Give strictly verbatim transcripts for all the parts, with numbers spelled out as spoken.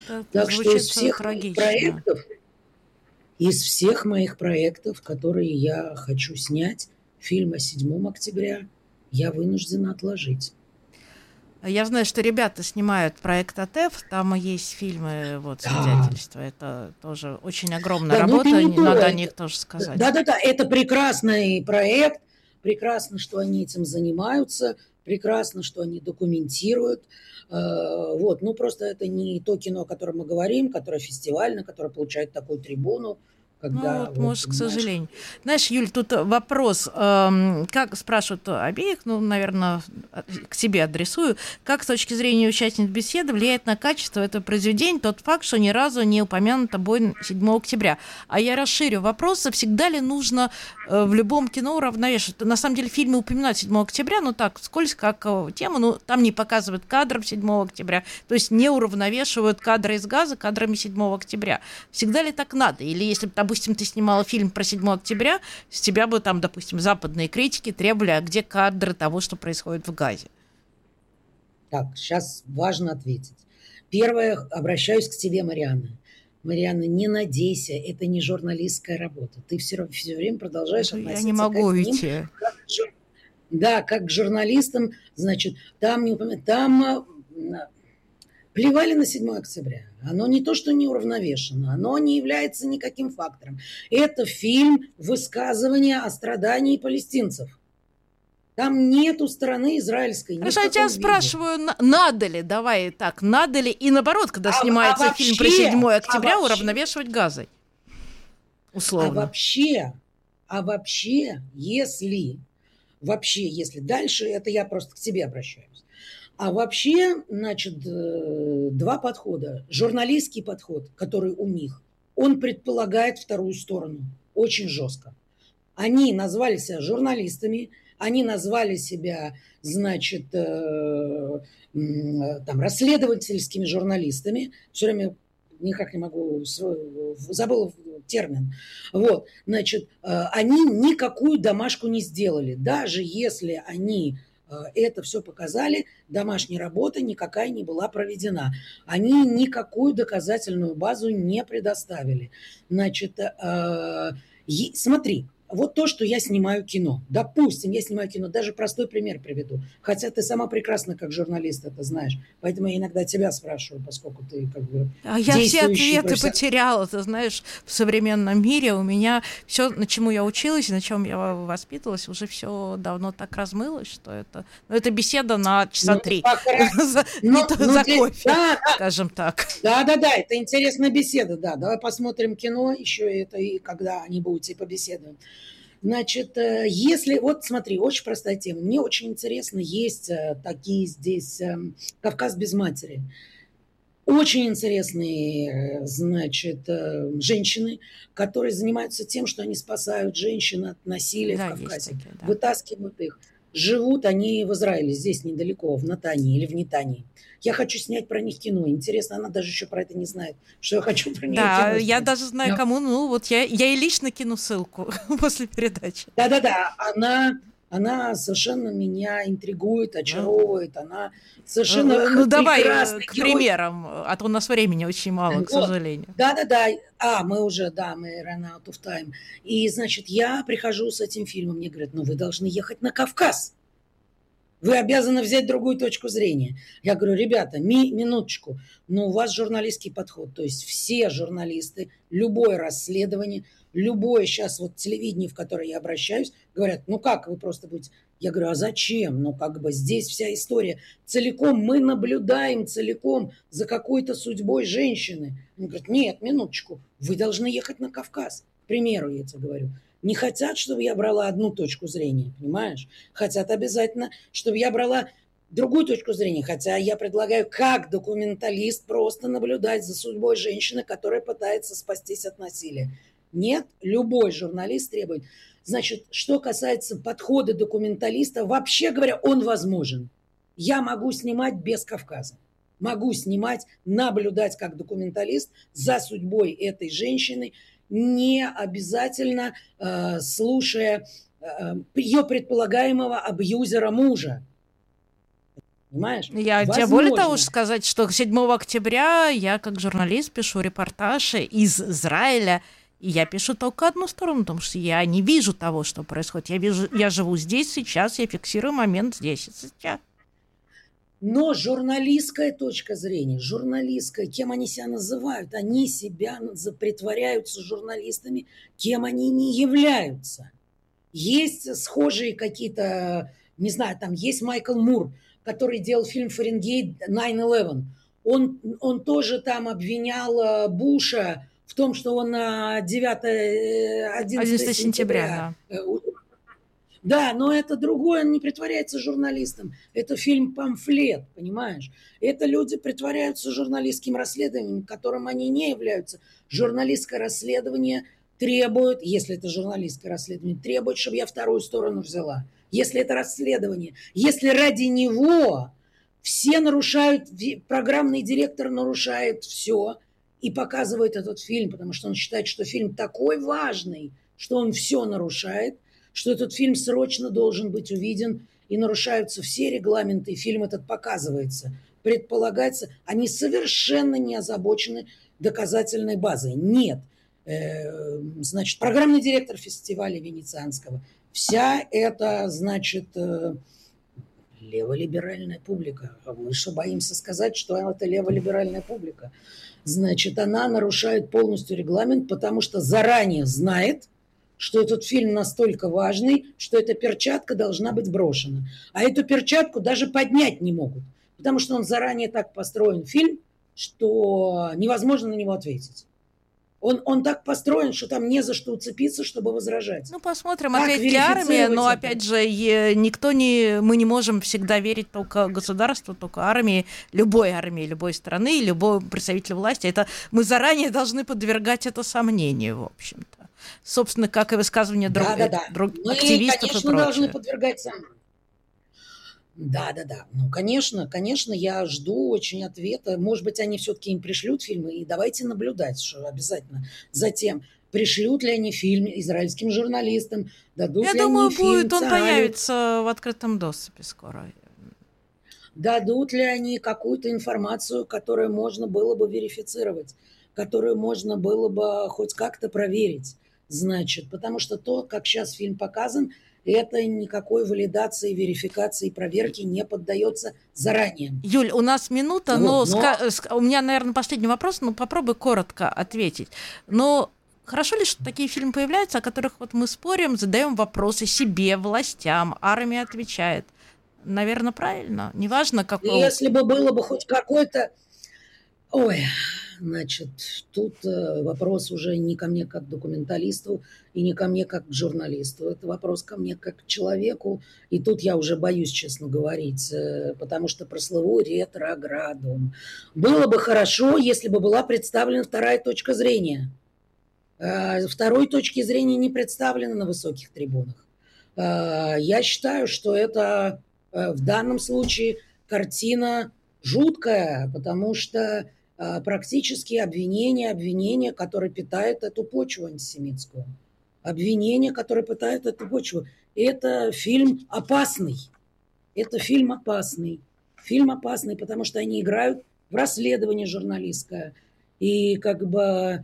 Это Так что из звучит э, всех моих трагично. проектов, из всех моих проектов, которые я хочу снять, фильм о седьмом октября я вынуждена отложить. Я знаю, что ребята снимают проект АТЭФ, там и есть фильмы вот, Да, свидетельства. Это тоже очень огромная да, но это работа, не не- то. надо о Это, них тоже сказать. да-да-да, это прекрасный проект, прекрасно, что они этим занимаются, прекрасно, что они документируют. Э, Вот, ну просто это не то кино, о котором мы говорим, которое фестивальное, которое получает такую трибуну, Ну, когда, вот, вот, может, к понимаешь, сожалению. Знаешь, Юль, тут э, вопрос, эм, как спрашивают обеих, ну, наверное, к тебе адресую, как с точки зрения участниц беседы влияет на качество этого произведения тот факт, что ни разу не упомянут тобой седьмого октября. А я расширю вопрос, а всегда ли нужно э, в любом кино уравновешивать? На самом деле в фильме упоминают седьмого октября, ну так, скользко, как э, тему, ну, там не показывают кадров седьмого октября, то есть не уравновешивают кадры из газа кадрами седьмого октября. Всегда ли так надо? Или если, допустим, ты снимала фильм про седьмого октября, с тебя бы там, допустим, западные критики требовали, а где кадры того, что происходит в Газе? так, сейчас важно ответить. Первое, обращаюсь к тебе, Марианна. Марианна, не надейся, это не журналистская работа. Ты все, все время продолжаешь Это я не относиться к могу ним уйти. как к жур- да, как к журналистам, значит, там не упомя- там э, плевали на седьмое октября. Оно не то, что не уравновешено, оно не является никаким фактором. Это фильм высказывания о страдании палестинцев. Там нету стороны израильской ни в Хорошо, я тебя каком виде. спрашиваю, на- надо ли, давай так, надо ли, и наоборот, когда А, а снимается фильм про вообще, седьмое а октября, вообще, уравновешивать Газой, а условно. вообще, а вообще, если, вообще, если дальше, это я просто к тебе обращаюсь. А вообще, значит, э, два подхода. Журналистский подход, который у них, он предполагает вторую сторону очень жестко. Они назвали себя журналистами, они назвали себя, значит, э, там, расследовательскими журналистами. Все время никак не могу, забыла термин. Вот, значит, они никакую домашку не сделали. Даже если они это все показали, домашняя работа никакая не была проведена. Они никакую доказательную базу не предоставили. Значит, смотри, вот то, что я снимаю кино. Допустим, я снимаю кино, даже простой пример приведу. Хотя ты сама прекрасно как журналист это знаешь. Поэтому я иногда тебя спрашиваю, поскольку ты как бы А я все действующий ответы профессионал. потеряла, ты знаешь, в современном мире у меня все, на чему я училась, на чем я воспитывалась, уже все давно так размылось, что это, ну, это беседа на часа Ну, три, пока... не ну, то ну, за для... кофе, да, скажем так. да, да, да, это интересная беседа, да. Давай посмотрим кино еще это, и когда они будут и побеседуем. Значит, если, вот смотри, очень простая тема. Мне очень интересно, есть такие здесь «Кавказ без матери». Очень интересные, значит, женщины, которые занимаются тем, что они спасают женщин от насилия в Да, есть Кавказе, такие, да. вытаскивают их. Живут они в Израиле, здесь недалеко, в Натании или в Нетании. Я хочу снять про них кино. Интересно, она даже еще про это не знает, что я хочу про нее Да, кино я снять. даже знаю, кому, ну вот я, я и лично кину ссылку после передачи. Да-да-да, она, она совершенно меня интригует, Ну, очаровывает, она совершенно ну давай прекрасный к герой. примерам, а то у нас времени очень мало, к Вот, сожалению. да-да-да, а, мы уже, да, мы run out of time. И, значит, я прихожу с этим фильмом, мне говорят, ну, вы должны ехать на Кавказ. Вы обязаны взять другую точку зрения. Я говорю, ребята, ми, минуточку, но у вас журналистский подход. То есть все журналисты, любое расследование, любое сейчас вот телевидение, в которое я обращаюсь, говорят, ну как вы просто будете... Я говорю, а зачем? Ну как бы здесь вся история. Целиком мы наблюдаем целиком за какой-то судьбой женщины. Они говорят, нет, минуточку, вы должны ехать на Кавказ. К примеру, я тебе говорю. Не хотят, чтобы я брала одну точку зрения, понимаешь? Хотят обязательно, чтобы я брала другую точку зрения. Хотя я предлагаю, как документалист, просто наблюдать за судьбой женщины, которая пытается спастись от насилия. Нет, любой журналист требует. Значит, что касается подхода документалиста, вообще говоря, он возможен. Я могу снимать без Кавказа. Могу снимать, наблюдать как документалист за судьбой этой женщины, не обязательно э, слушая э, ее предполагаемого абьюзера мужа. Понимаешь? Я тебе более того сказать, что седьмого октября я как журналист пишу репортажи из Израиля, и я пишу только одну сторону, потому что я не вижу того, что происходит. Я, вижу, я живу здесь, сейчас, я фиксирую момент здесь и сейчас. Но журналистская точка зрения, журналистская, кем они себя называют? Они себя притворяются журналистами, кем они не являются. Есть схожие какие-то, не знаю, там есть Майкл Мур, который делал фильм «Фаренгейт девять одиннадцать». Он, он тоже там обвинял Буша в том, что он девятое, одиннадцатое сентября. Да. Да, но это другое, он не притворяется журналистом. Это фильм-памфлет, понимаешь? Это люди притворяются журналистским расследованием, которым они не являются. Журналистское расследование требует, если это журналистское расследование, требует, чтобы я вторую сторону взяла. Если это расследование, если ради него все нарушают, программный директор нарушает все и показывает этот фильм, потому что он считает, что фильм такой важный, что он все нарушает, что этот фильм срочно должен быть увиден, и нарушаются все регламенты, и фильм этот показывается. Предполагается, они совершенно не озабочены доказательной базой. Нет. Значит, программный директор фестиваля Венецианского, вся эта, значит, леволиберальная публика, мы что, боимся сказать, что это леволиберальная публика, значит, она нарушает полностью регламент, потому что заранее знает, что этот фильм настолько важный, что эта перчатка должна быть брошена. А эту перчатку даже поднять не могут, потому что он заранее так построен, фильм, что невозможно на него ответить. Он, он так построен, что там не за что уцепиться, чтобы возражать. Ну, посмотрим. Как опять ли армия, но, это? Опять же, никто не... Мы не можем всегда верить только государству, только армии, любой армии, любой страны, любой представитель власти. Это мы заранее должны подвергать это сомнению, в общем-то. Собственно, как и высказывания друг... да, да, да. друг... Мы, активистов конечно, и прочее. Должны подвергать сомнению. Да, да, да. Ну, конечно, конечно, я жду очень ответа. Может быть, они все-таки им пришлют фильмы, и давайте наблюдать, что обязательно. Затем, пришлют ли они фильм израильским журналистам, дадут я ли думаю, они будет, фильм он Цаалю. Появится в открытом доступе скоро. Дадут ли они какую-то информацию, которую можно было бы верифицировать, которую можно было бы хоть как-то проверить, значит. Потому что то, как сейчас фильм показан, это никакой валидации, верификации, проверки не поддается заранее. Юль, у нас минута, вот, но, но... Ска... у меня, наверное, последний вопрос, но попробуй коротко ответить. Но хорошо ли, что такие фильмы появляются, о которых вот мы спорим, задаем вопросы себе, властям, армия отвечает? Наверное, правильно. Неважно, какого... Если бы было бы хоть какой-то... Ой... Значит, тут вопрос уже не ко мне как документалисту и не ко мне как журналисту. Это вопрос ко мне как к человеку. И тут я уже боюсь, честно говорить, потому что прослыву ретроградом. Было бы хорошо, если бы была представлена вторая точка зрения. Второй точки зрения не представлено на высоких трибунах. Я считаю, что это в данном случае картина жуткая, потому что практически обвинения, обвинения, которые питают эту почву антисемитскую. Обвинения, которые питают эту почву. Это фильм опасный. Это фильм опасный. Фильм опасный, потому что они играют в расследование журналистское. И как бы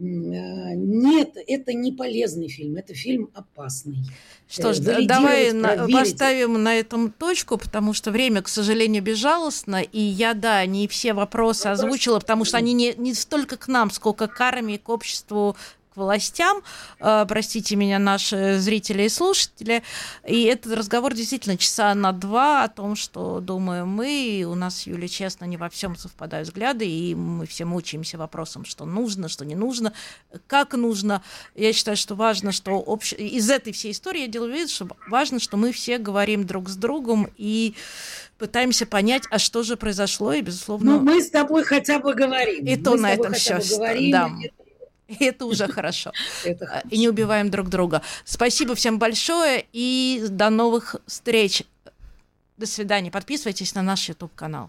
нет, это не полезный фильм, это фильм опасный. Что ж, давай на, поставим на этом точку, потому что время, к сожалению, безжалостно, и я, да, не все вопросы озвучила, потому что они не, не столько к нам, сколько к армии, к обществу, к властям, э, простите меня, наши зрители и слушатели. И этот разговор действительно часа на два о том, что думаем мы, и у нас, Юля, честно, не во всем совпадают взгляды, и мы все мучаемся вопросом, что нужно, что не нужно, как нужно. Я считаю, что важно, что общ... из этой всей истории я делаю вид, что важно, что мы все говорим друг с другом и пытаемся понять, а что же произошло, и, безусловно... Ну, мы с тобой хотя бы говорим. И то на этом все. Да. И это уже хорошо. И не убиваем друг друга. Спасибо всем большое и до новых встреч. До свидания. Подписывайтесь на наш YouTube-канал.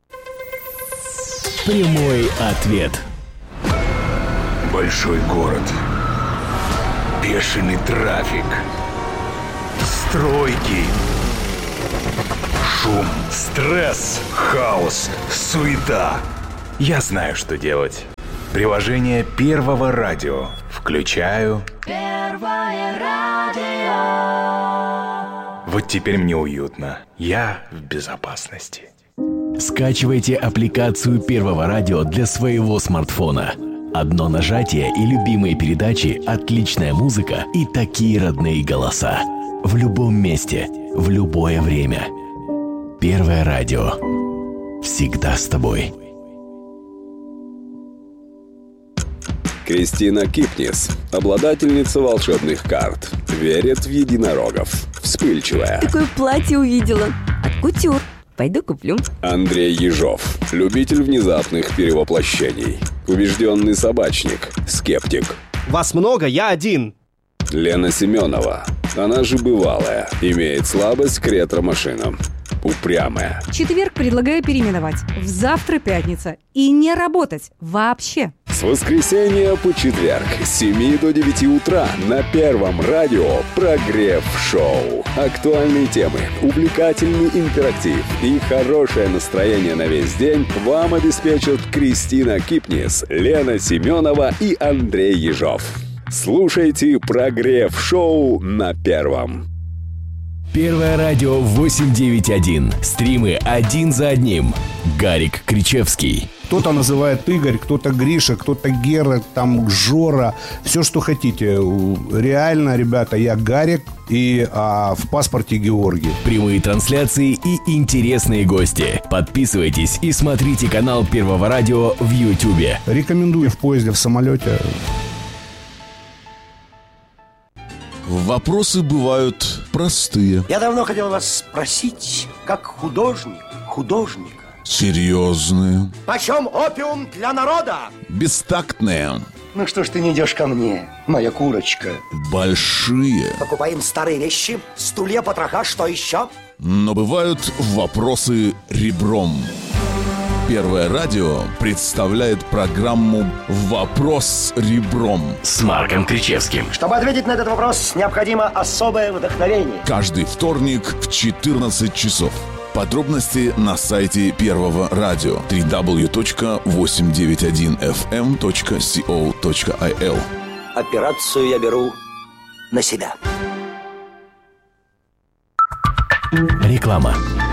Прямой ответ. Большой город. Бешеный трафик. Стройки. Шум, стресс, хаос, суета. Я знаю, что делать. Приложение Первого радио. Включаю. Первое радио. Вот теперь мне уютно. Я в безопасности. Скачивайте аппликацию Первого радио для своего смартфона. Одно нажатие и любимые передачи, отличная музыка и такие родные голоса. В любом месте, в любое время. Первое радио. Всегда с тобой. Кристина Кипнис, обладательница волшебных карт, верит в единорогов, вспыльчивая. Такое платье увидела от кутюр. Пойду куплю. Андрей Ежов, любитель внезапных перевоплощений, убежденный собачник, скептик. Вас много, я один. Лена Семенова, она же бывалая, имеет слабость к ретро-машинам. Упрямая. Четверг предлагаю переименовать в завтра пятница и не работать вообще. С воскресенья по четверг с семи до девяти утра на Первом радио «Прогрев-шоу». Актуальные темы, увлекательный интерактив и хорошее настроение на весь день вам обеспечат Кристина Кипнис, Лена Семенова и Андрей Ежов. Слушайте «Прогрев-шоу» на Первом. Первое радио восемь девять один. Стримы один за одним. Гарик Кричевский. Кто-то называет Игорь, кто-то Гриша, кто-то Гера, там Жора. Все, что хотите. Реально, ребята, я Гарик и а, в паспорте Георгий. Прямые трансляции и интересные гости. Подписывайтесь и смотрите канал Первого радио в Ютубе. Рекомендую в поезде, в самолете. Вопросы бывают простые. Я давно хотел вас спросить, как художник, художника. Серьезные. Почем опиум для народа? Бестактные. Ну что ж ты не идешь ко мне, моя курочка? Большие. Покупаем старые вещи, стулья, потроха, что еще? Но бывают вопросы ребром. Первое радио представляет программу «Вопрос ребром» с Марком Кричевским. Чтобы ответить на этот вопрос, необходимо особое вдохновение. Каждый вторник в четырнадцать часов. Подробности на сайте Первого радио дабл ю дабл ю дабл ю точка восемьсот девяносто один эф эм точка ко точка ай эл. Операцию я беру на себя. Реклама.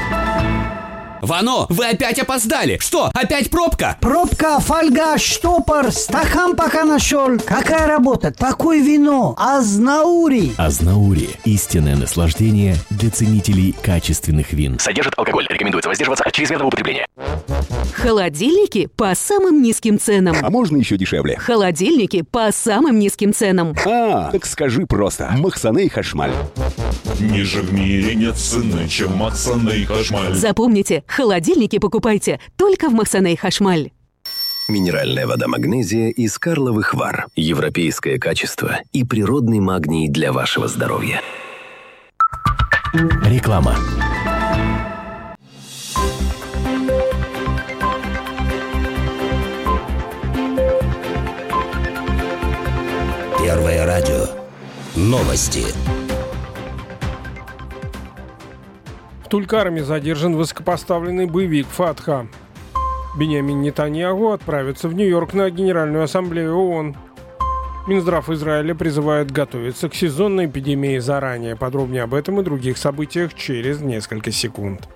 Вано, вы опять опоздали! Что, опять пробка? Пробка, фольга, штопор, стакан пока нашел. Какая работа? Такое вино. Азнаури. Азнаури. Истинное наслаждение для ценителей качественных вин. Содержит алкоголь. Рекомендуется воздерживаться от чрезмерного употребления. Холодильники по самым низким ценам. А можно еще дешевле? Холодильники по самым низким ценам. А, так скажи просто. Махсаней Хашмаль. Ниже в мире нет цены, чем Махсаней Хашмаль. Запомните, холодильники покупайте только в Махсаней Хашмаль. Минеральная вода магнезия из Карловых Вар. Европейское качество и природный магний для вашего здоровья. Реклама. Первое радио. Новости. В Туль-Карме задержан высокопоставленный боевик Фатха. Биньямин Нетаньяху отправится в Нью-Йорк на Генеральную ассамблею ООН. Минздрав Израиля призывает готовиться к сезонной эпидемии заранее. Подробнее об этом и других событиях через несколько секунд.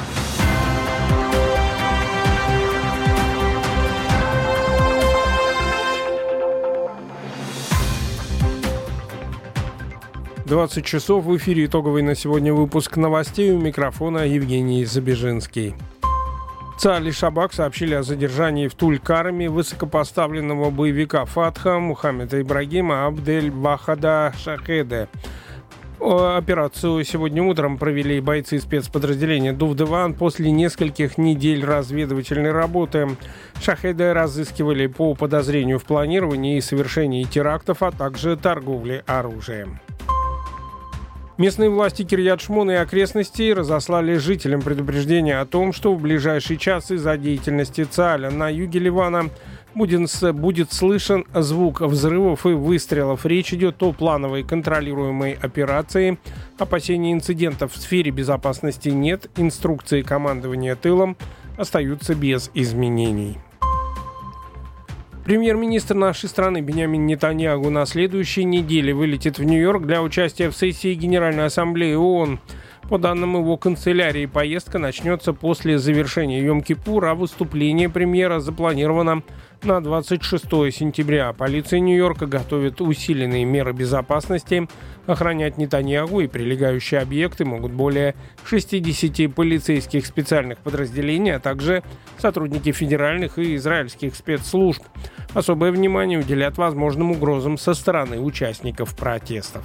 двадцать часов в эфире итоговый на сегодня выпуск новостей. У микрофона Евгений Забежинский. ЦАЛ и Шабак сообщили о задержании в Туль-Карме высокопоставленного боевика Фатха Мухаммеда Ибрагима Абдель-Вахада Шахеде. Операцию сегодня утром провели бойцы спецподразделения Дув-Деван после нескольких недель разведывательной работы. Шахеде разыскивали по подозрению в планировании и совершении терактов, а также торговле оружием. Местные власти Кирьят-Шмона и окрестностей разослали жителям предупреждение о том, что в ближайший час из-за деятельности ЦААля на юге Ливана будет, будет слышен звук взрывов и выстрелов. Речь идет о плановой контролируемой операции. Опасений инцидентов в сфере безопасности нет. Инструкции командования тылом остаются без изменений. Премьер-министр нашей страны Биньямин Нетаньяху на следующей неделе вылетит в Нью-Йорк для участия в сессии Генеральной Ассамблеи ООН. По данным его канцелярии, поездка начнется после завершения Йом-Кипура, а выступление премьера запланировано на двадцать шестое сентября. Полиция Нью-Йорка готовит усиленные меры безопасности. Охранять Нетаньяху и прилегающие объекты могут более шестидесяти полицейских специальных подразделений, а также сотрудники федеральных и израильских спецслужб. Особое внимание уделят возможным угрозам со стороны участников протестов.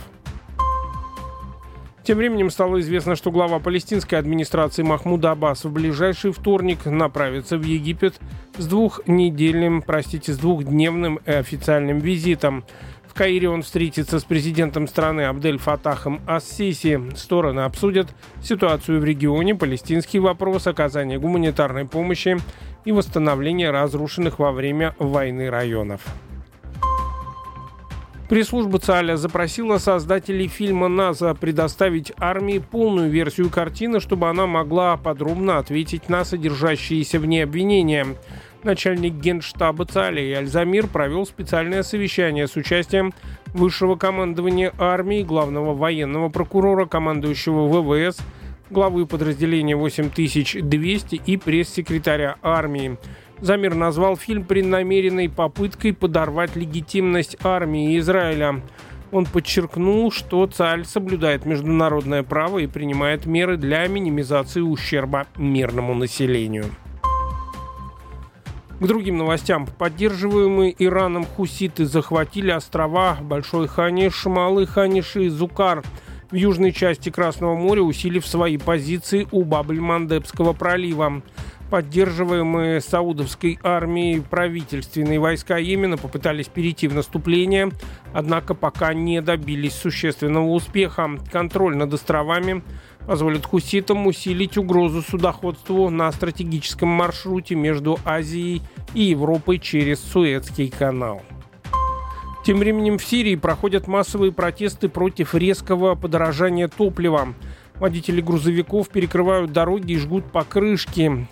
Тем временем стало известно, что глава палестинской администрации Махмуд Аббас в ближайший вторник направится в Египет с двухнедельным, простите, с двухдневным официальным визитом. В Каире он встретится с президентом страны Абдель Фатахом ас-Сиси. Стороны обсудят ситуацию в регионе, палестинский вопрос, оказание гуманитарной помощи и восстановление разрушенных во время войны районов. Пресс-служба ЦАля запросила создателей фильма НАСА предоставить армии полную версию картины, чтобы она могла подробно ответить на содержащиеся в ней обвинения. Начальник генштаба ЦАля Эйаль Замир провел специальное совещание с участием высшего командования армии, главного военного прокурора, командующего ВВС, главы подразделения восемь тысяч двести и пресс-секретаря армии. Замир назвал фильм преднамеренной попыткой подорвать легитимность армии Израиля. Он подчеркнул, что ЦАль соблюдает международное право и принимает меры для минимизации ущерба мирному населению. К другим новостям. Поддерживаемые Ираном хуситы захватили острова Большой Ханиш, Малый Ханиш и Зукар в южной части Красного моря, усилив свои позиции у Баб-эль-Мандебского пролива. Поддерживаемые саудовской армией правительственные войска Йемена попытались перейти в наступление, однако пока не добились существенного успеха. Контроль над островами позволит хуситам усилить угрозу судоходству на стратегическом маршруте между Азией и Европой через Суэцкий канал. Тем временем в Сирии проходят массовые протесты против резкого подорожания топлива. Водители грузовиков перекрывают дороги и жгут покрышки.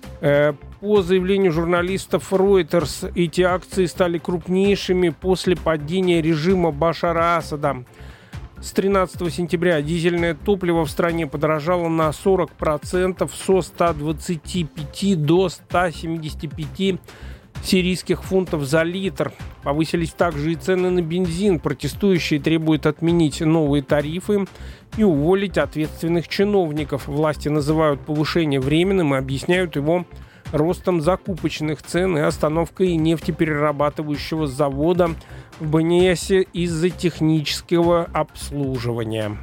По заявлению журналистов Reuters, эти акции стали крупнейшими после падения режима Башара Асада. С тринадцатого сентября дизельное топливо в стране подорожало на сорок процентов со ста двадцати пяти до ста семидесяти пяти сирийских фунтов за литр. Повысились также и цены на бензин. Протестующие требуют отменить новые тарифы и уволить ответственных чиновников. Власти называют повышение временным и объясняют его ростом закупочных цен и остановкой нефтеперерабатывающего завода в Баниясе из-за технического обслуживания.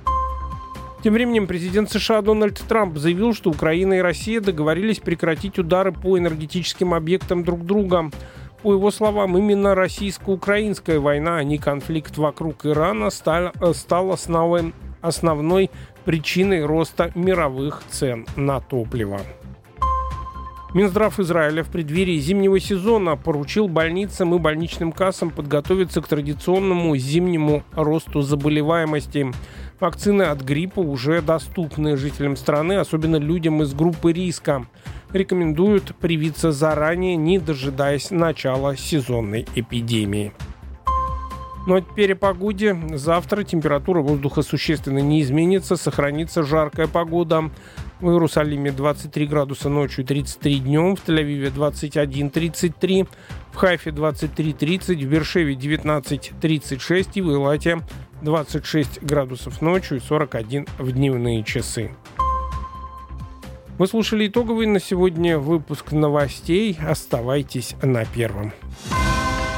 Тем временем президент США Дональд Трамп заявил, что Украина и Россия договорились прекратить удары по энергетическим объектам друг друга. По его словам, именно российско-украинская война, а не конфликт вокруг Ирана, стал, стал основой, основной причиной роста мировых цен на топливо. Минздрав Израиля в преддверии зимнего сезона поручил больницам и больничным кассам подготовиться к традиционному зимнему росту заболеваемости. Вакцины от гриппа уже доступны жителям страны, особенно людям из группы риска. Рекомендуют привиться заранее, не дожидаясь начала сезонной эпидемии. Ну а теперь о погоде. Завтра температура воздуха существенно не изменится, сохранится жаркая погода. В Иерусалиме двадцать три градуса ночью, тридцать три днем, в Тель-Авиве двадцать один тридцать три, в Хайфе двадцать три тридцать, в Бершеве девятнадцать тридцать шесть и в Илате двадцать шесть градусов ночью и сорок один в дневные часы. Вы слушали итоговый на сегодня выпуск новостей. Оставайтесь на первом.